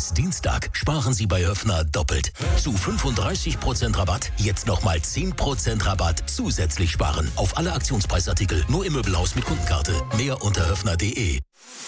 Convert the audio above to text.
Bis Dienstag sparen Sie bei Höffner doppelt. Zu 35% Rabatt jetzt nochmal 10% Rabatt zusätzlich sparen. Auf alle Aktionspreisartikel, nur im Möbelhaus mit Kundenkarte. Mehr unter höffner.de.